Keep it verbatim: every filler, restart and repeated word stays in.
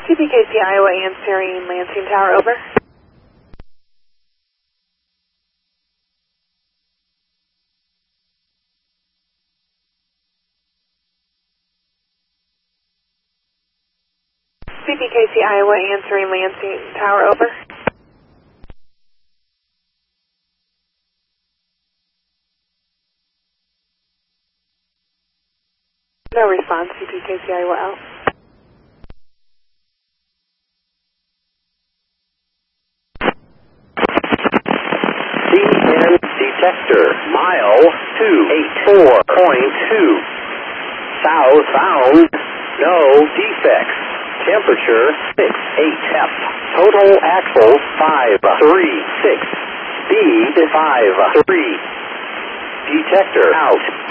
C P K C Iowa answering Lansing Tower, over. C P K C Iowa answering Lansing Tower, over. No response, C P K C Iowa out. C N detector, mile two eighty-four point two. Southbound, no defects. Temperature six eight F. Total axle five three six. Speed five three. Detector out.